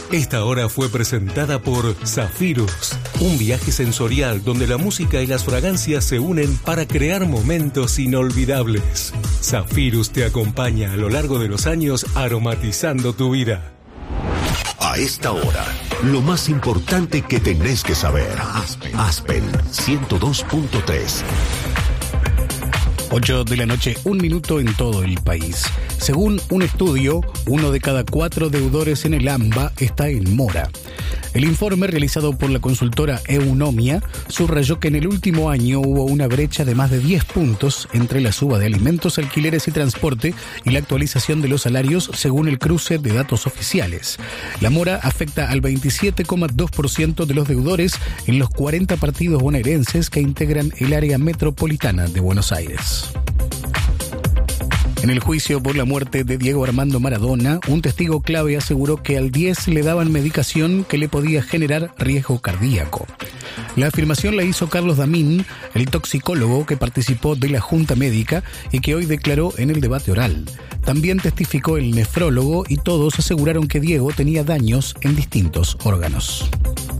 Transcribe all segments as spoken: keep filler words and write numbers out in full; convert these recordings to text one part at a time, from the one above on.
Esta hora fue presentada por Zafirus, un viaje sensorial donde la música y las fragancias se unen para crear momentos inolvidables. Zafirus te acompaña a lo largo de los años aromatizando tu vida. A esta hora, lo más importante que tenés que saber. Aspen, Aspen ciento dos punto tres. ocho de la noche, un minuto en todo el país. Según un estudio, uno de cada cuatro deudores en el AMBA está en mora. El informe realizado por la consultora Eunomia subrayó que en el último año hubo una brecha de más de diez puntos entre la suba de alimentos, alquileres y transporte y la actualización de los salarios según el cruce de datos oficiales. La mora afecta al veintisiete coma dos por ciento de los deudores en los cuarenta partidos bonaerenses que integran el área metropolitana de Buenos Aires. En el juicio por la muerte de Diego Armando Maradona, un testigo clave aseguró que al diez le daban medicación que le podía generar riesgo cardíaco. La afirmación la hizo Carlos Damín, el toxicólogo que participó de la Junta Médica y que hoy declaró en el debate oral. También testificó el nefrólogo y todos aseguraron que Diego tenía daños en distintos órganos.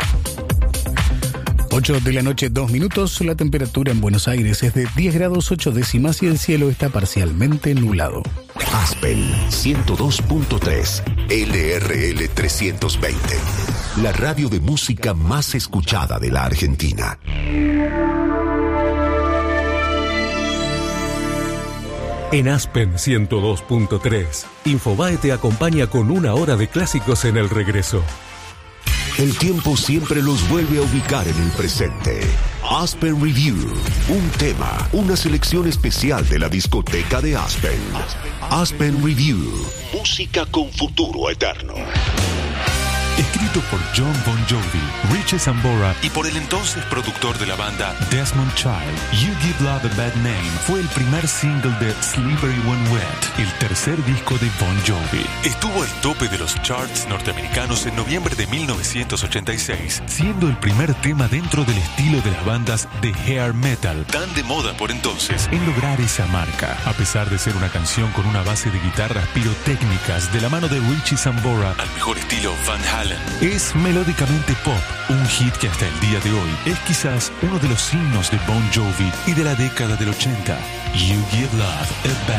ocho de la noche, dos minutos. La temperatura en Buenos Aires es de diez grados ocho décimas y el cielo está parcialmente nublado. Aspen ciento dos punto tres, L R L trescientos veinte. La radio de música más escuchada de la Argentina. En Aspen ciento dos punto tres, Infobae te acompaña con una hora de clásicos en el regreso. El tiempo siempre los vuelve a ubicar en el presente. Aspen Review, un tema, una selección especial de la discoteca de Aspen. Aspen Review, música con futuro eterno. Escrito por John Bon Jovi, Richie Sambora y por el entonces productor de la banda Desmond Child, You Give Love a Bad Name fue el primer single de Slippery When Wet, el tercer disco de Bon Jovi. Estuvo al tope de los charts norteamericanos en noviembre de mil novecientos ochenta y seis, siendo el primer tema dentro del estilo de las bandas de hair metal, tan de moda por entonces, en lograr esa marca. A pesar de ser una canción con una base de guitarras pirotécnicas de la mano de Richie Sambora, al mejor estilo Van Halen, es melódicamente pop, un hit que hasta el día de hoy es quizás uno de los himnos de Bon Jovi y de la década del ochenta. You Give Love a Bad